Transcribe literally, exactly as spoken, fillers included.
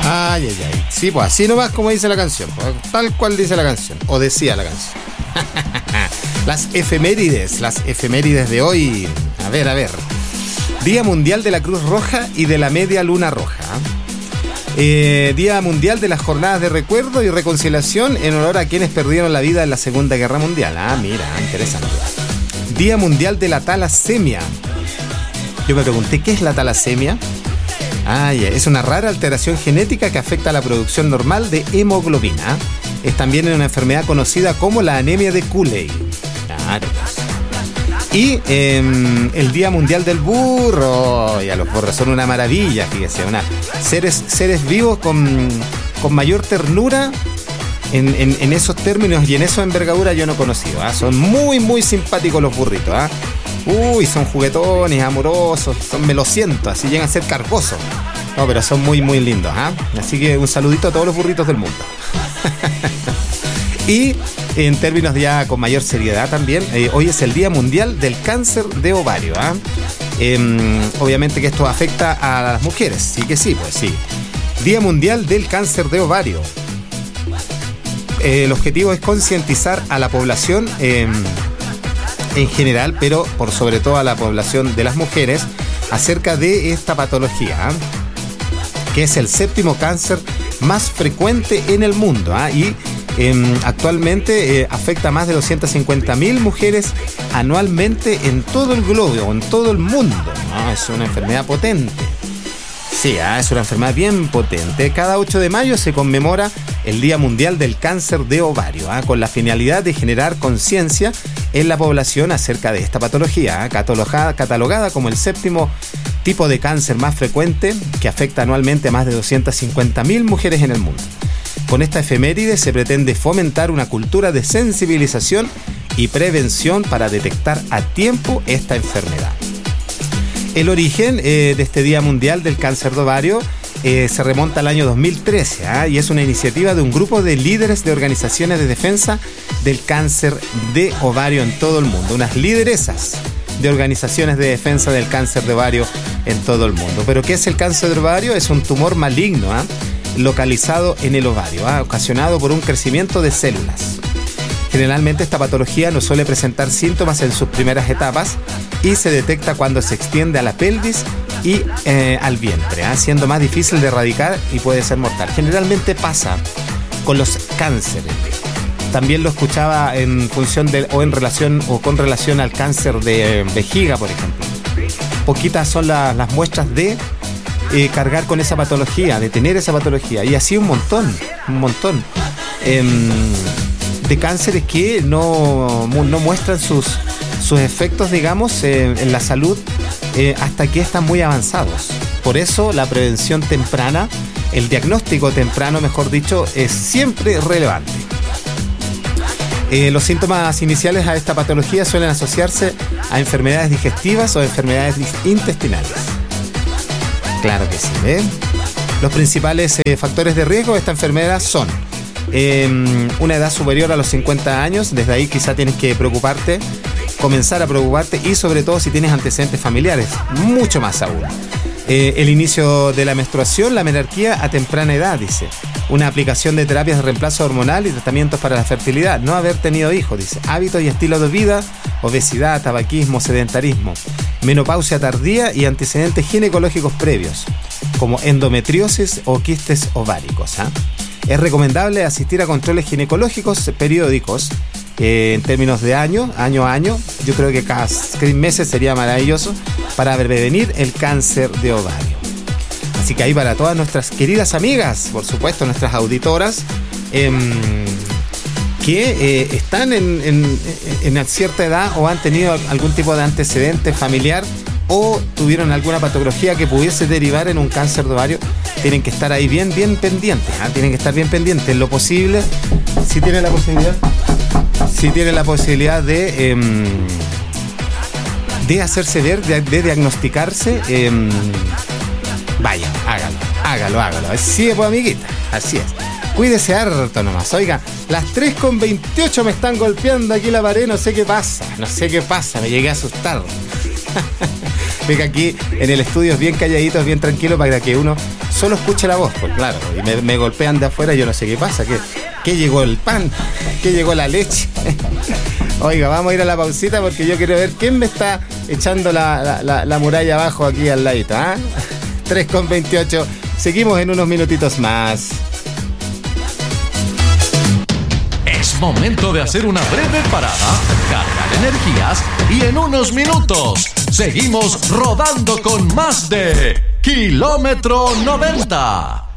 Ay, ay, ay. Sí, pues así nomás como dice la canción, pues, tal cual dice la canción, o decía la canción. Las efemérides, las efemérides de hoy. A ver, a ver. Día Mundial de la Cruz Roja y de la Media Luna Roja. Eh, Día Mundial de las Jornadas de Recuerdo y Reconciliación en honor a quienes perdieron la vida en la Segunda Guerra Mundial. Ah, mira, interesante. Día Mundial de la Talasemia. Yo me pregunté, ¿qué es la talasemia? Ah, yeah. Es una rara alteración genética que afecta a la producción normal de hemoglobina. Es también una enfermedad conocida como la anemia de Cooley. Claro. Y eh, el Día Mundial del Burro. Ya, los burros son una maravilla, fíjese. Una, seres, seres vivos con, con mayor ternura en, en, en esos términos y en esa envergadura yo no he conocido. ¿eh? Son muy, muy simpáticos los burritos. ¿eh? Uy, son juguetones, amorosos, son melosientos, así llegan a ser cargosos. No, pero son muy, muy lindos. ¿eh? Así que un saludito a todos los burritos del mundo. Y en términos ya con mayor seriedad también, eh, hoy es el Día Mundial del Cáncer de Ovario. ¿eh? Eh, obviamente que esto afecta a las mujeres, sí que sí, pues sí. Día Mundial del Cáncer de Ovario. Eh, el objetivo es concientizar a la población eh, en general, pero por sobre todo a la población de las mujeres, acerca de esta patología, ¿eh? que es el séptimo cáncer más frecuente en el mundo. ¿eh? Y Eh, actualmente eh, afecta a más de doscientas cincuenta mil mujeres anualmente en todo el globo, en todo el mundo. ¿no? Es una enfermedad potente. Sí, ¿eh? es una enfermedad bien potente. Cada ocho de mayo se conmemora el Día Mundial del Cáncer de Ovario, ¿eh? con la finalidad de generar conciencia en la población acerca de esta patología, ¿eh? catalogada, catalogada como el séptimo tipo de cáncer más frecuente que afecta anualmente a más de doscientas cincuenta mil mujeres en el mundo. Con esta efeméride se pretende fomentar una cultura de sensibilización y prevención para detectar a tiempo esta enfermedad. El origen eh, de este Día Mundial del Cáncer de Ovario eh, se remonta al año dos mil trece ¿eh? y es una iniciativa de un grupo de líderes de organizaciones de defensa del cáncer de ovario en todo el mundo, unas lideresas de organizaciones de defensa del cáncer de ovario en todo el mundo. ¿Pero qué es el cáncer de ovario? Es un tumor maligno, ¿eh? localizado en el ovario, ¿eh? ocasionado por un crecimiento de células. Generalmente esta patología no suele presentar síntomas en sus primeras etapas y se detecta cuando se extiende a la pelvis y eh, al vientre, ¿eh? siendo más difícil de erradicar y puede ser mortal. Generalmente pasa con los cánceres. También lo escuchaba en función de o en relación o con relación al cáncer de vejiga, por ejemplo. Poquitas son la, las muestras de Eh, cargar con esa patología, de tener esa patología, y así un montón, un montón eh, de cánceres que no, no muestran sus, sus efectos, digamos, eh, en la salud eh, hasta que están muy avanzados. Por eso la prevención temprana, el diagnóstico temprano, mejor dicho, es siempre relevante. Eh, los síntomas iniciales a esta patología suelen asociarse a enfermedades digestivas o enfermedades intestinales. Claro que sí, ¿eh? Los principales eh, factores de riesgo de esta enfermedad son eh, una edad superior a los cincuenta años, desde ahí quizá tienes que preocuparte, comenzar a preocuparte y sobre todo si tienes antecedentes familiares, mucho más aún. Eh, el inicio de la menstruación, la menarquía a temprana edad, dice. Una aplicación de terapias de reemplazo hormonal y tratamientos para la fertilidad. No haber tenido hijos, dice. Hábitos y estilo de vida, obesidad, tabaquismo, sedentarismo. Menopausia tardía y antecedentes ginecológicos previos, como endometriosis o quistes ováricos. ¿eh? Es recomendable asistir a controles ginecológicos periódicos eh, en términos de año, año a año. Yo creo que cada seis meses sería maravilloso para prevenir el cáncer de ovario. Así que ahí para todas nuestras queridas amigas, por supuesto nuestras auditoras, eh, que eh, están en, en, en cierta edad o han tenido algún tipo de antecedente familiar o tuvieron alguna patología que pudiese derivar en un cáncer de ovario, tienen que estar ahí bien, bien pendientes, ¿eh? tienen que estar bien pendientes en lo posible, si tienen la posibilidad, si tienen la posibilidad de, eh, de hacerse ver, de, de diagnosticarse, eh, vaya, hágalo, hágalo, hágalo, así es, pues, amiguita, así es. Cuídese harto nomás. Oiga, las tres con veintiocho me están golpeando aquí la pared, no sé qué pasa, no sé qué pasa, me llegué a asustar. Venga, aquí en el estudio es bien calladito, es bien tranquilo para que uno solo escuche la voz, pues claro, y me, me golpean de afuera y yo no sé qué pasa, que, que llegó el pan, que llegó la leche. Oiga, vamos a ir a la pausita porque yo quiero ver quién me está echando la, la, la, la muralla abajo aquí al ladito, ¿ah? tres con veintiocho, seguimos en unos minutitos más. Es momento de hacer una breve parada, cargar energías y en unos minutos seguimos rodando con más de Kilómetro noventa.